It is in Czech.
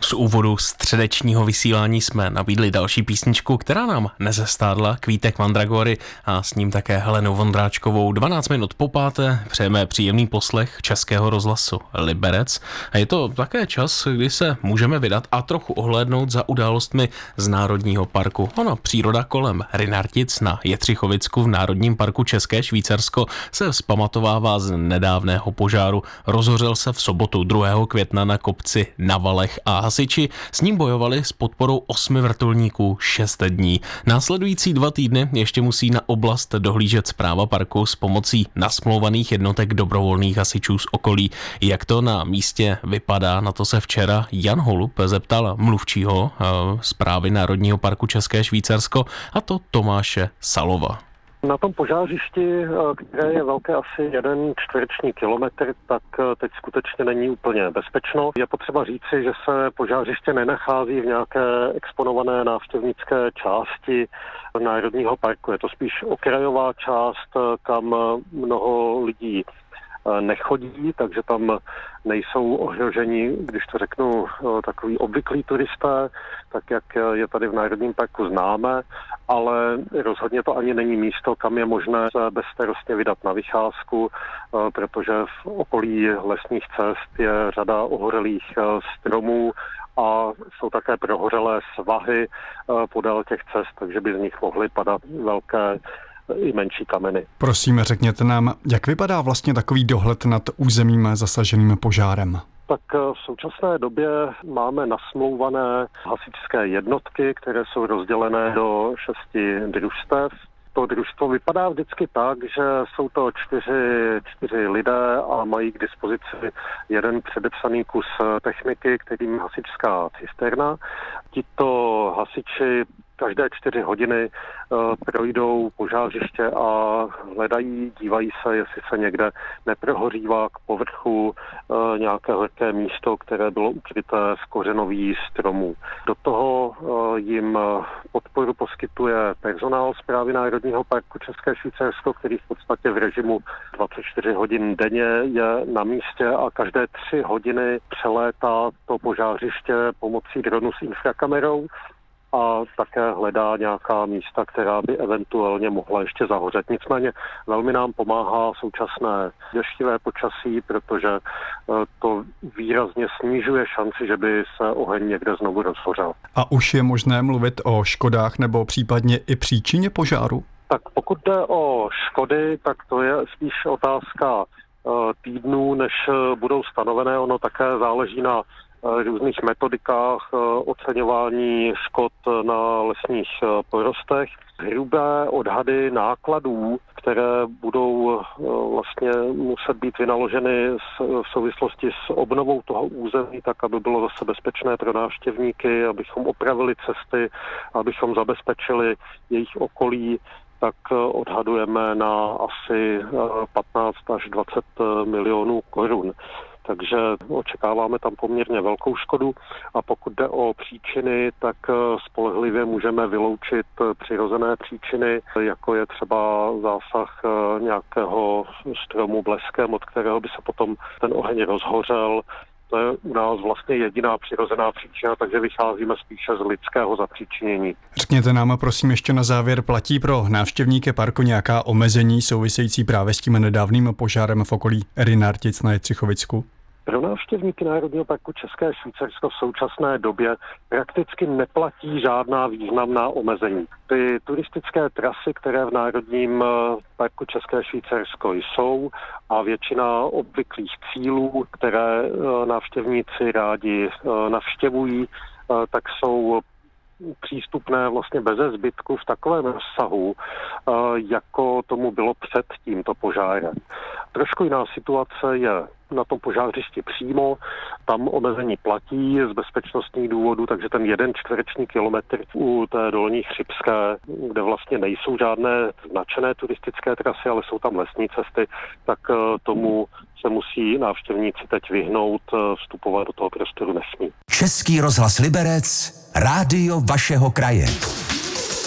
Z úvodu středečního vysílání jsme nabídli další písničku, která nám nezestárla, Kvítek Mandragory a s ním také Helenu Vondráčkovou. 12 minut po páté přejeme příjemný poslech Českého rozhlasu Liberec. A je to také čas, kdy se můžeme vydat a trochu ohlédnout za událostmi z Národního parku. Ono, příroda kolem Rynartic na Jetřichovicku v Národním parku České Švýcarsko se vzpamatovává z nedávného požáru. Rozhořel se v sobotu 2. května na kopci na Valech a hasiči s ním bojovali s podporou 8 vrtulníků 6 dní. Následující 2 týdny ještě musí na oblast dohlížet správa parku s pomocí nasmlouvaných jednotek dobrovolných hasičů z okolí. Jak to na místě vypadá, na to se včera Jan Holub zeptal mluvčího správy Národního parku České Švýcarsko, a to Tomáše Salova. Na tom požářišti, které je velké asi 1 čtvereční kilometr, tak teď skutečně není úplně bezpečno. Je potřeba říci, že se požářiště nenachází v nějaké exponované návštěvnické části Národního parku. Je to spíš okrajová část, kam mnoho lidí nechodí, takže tam nejsou ohroženi, když to řeknu, takový obvyklí turisté, tak jak je tady v Národním parku známe, ale rozhodně to ani není místo, kam je možné se bezstarostně vydat na vycházku, protože v okolí lesních cest je řada ohorelých stromů a jsou také prohořelé svahy podél těch cest, takže by z nich mohly padat velké i menší kameny. Prosím, řekněte nám, jak vypadá vlastně takový dohled nad územím zasaženým požárem? Tak v současné době máme nasmlouvané hasičské jednotky, které jsou rozdělené do 6 družstev. To družstvo vypadá vždycky tak, že jsou to 4 lidé a mají k dispozici jeden předepsaný kus techniky, kterým je hasičská cisterna. Tito hasiči každé 4 hodiny projdou požářiště a hledají, dívají se, jestli se někde neprohořívá k povrchu nějaké horké místo, které bylo ukryté v kořenoví stromů. Do toho jim podporu poskytuje personál Správy Národního parku České Švýcarsko, který v podstatě v režimu 24 hodin denně je na místě a každé 3 hodiny přelétá to požářiště pomocí dronu s infrakamerou a také hledá nějaká místa, která by eventuálně mohla ještě zahořet. Nicméně velmi nám pomáhá současné deštivé počasí, protože to výrazně snižuje šanci, že by se oheň někde znovu rozhořel. A už je možné mluvit o škodách nebo případně i příčině požáru? Tak pokud jde o škody, tak to je spíš otázka týdnů, než budou stanovené. Ono také záleží na různých metodikách oceňování škod na lesních porostech. Hrubé odhady nákladů, které budou vlastně muset být vynaloženy v souvislosti s obnovou toho území, tak aby bylo zase bezpečné pro návštěvníky, abychom opravili cesty, abychom zabezpečili jejich okolí, tak odhadujeme na asi 15 až 20 milionů korun. Takže očekáváme tam poměrně velkou škodu a pokud jde o příčiny, tak spolehlivě můžeme vyloučit přirozené příčiny, jako je třeba zásah nějakého stromu bleskem, od kterého by se potom ten oheň rozhořel. To je u nás vlastně jediná přirozená příčina, takže vycházíme spíše z lidského zapříčinění. Řekněte nám prosím ještě na závěr, platí pro návštěvníky parku nějaká omezení související právě s tím nedávným požárem v okolí Rynartic na Jetřichovicku? Pro návštěvníky Národního parku České Švýcarsko v současné době prakticky neplatí žádná významná omezení. Ty turistické trasy, které v Národním parku České Švýcarsko jsou a většina obvyklých cílů, které návštěvníci rádi navštěvují, tak jsou přístupné vlastně beze zbytku v takovém rozsahu, jako tomu bylo před tímto požárem. Trošku jiná situace je na tom požářišti přímo, tam omezení platí z bezpečnostních důvodů, takže ten 1 čtvereční kilometr u té Dolní Chřibské, kde vlastně nejsou žádné značené turistické trasy, ale jsou tam lesní cesty, tak tomu se musí návštěvníci teď vyhnout, vstupovat do toho prostoru nesmí. Český rozhlas Liberec, rádio vašeho kraje.